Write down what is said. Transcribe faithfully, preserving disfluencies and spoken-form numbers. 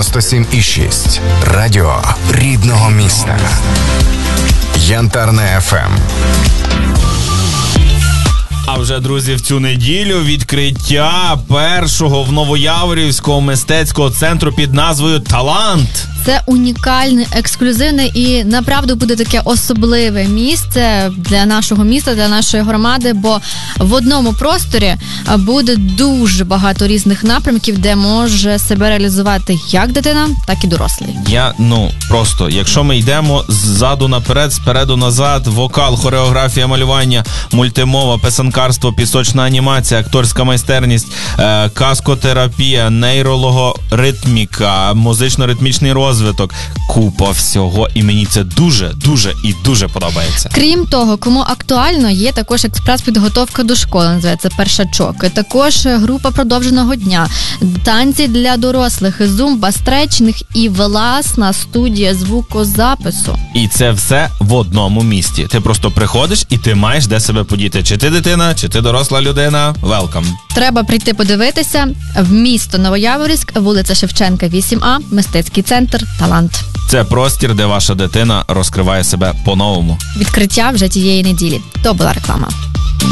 дев'яносто сім і шість. Радіо рідного міста. Янтарне еф ем. А вже, друзі, в цю неділю відкриття першого в Новояворівського мистецького центру під назвою «Талант». Це унікальне, ексклюзивне і, направду, буде таке особливе місце для нашого міста, для нашої громади, бо в одному просторі буде дуже багато різних напрямків, де може себе реалізувати як дитина, так і дорослий. Я, ну, просто, якщо ми йдемо ззаду наперед, спереду назад, вокал, хореографія, малювання, мультимова, писанкарство, пісочна анімація, акторська майстерність, е, каскотерапія, нейрологоритміка, музично-ритмічний розвиток, купа всього, і мені це дуже, дуже і дуже подобається. Крім того, кому актуально, є також експрес-підготовка до школи, називається «Першачок». Також група продовженого дня, танці для дорослих, зумба, стретчинг і власна студія звукозапису. І це все в одному місті. Ти просто приходиш і ти маєш де себе подіти. Чи ти дитина, чи ти доросла людина. Welcome. Треба прийти подивитися в місто Новояворівськ, вулиця Шевченка, вісім А, мистецький центр «Талант». Це простір, де ваша дитина розкриває себе по-новому. Відкриття вже тієї неділі. То була реклама.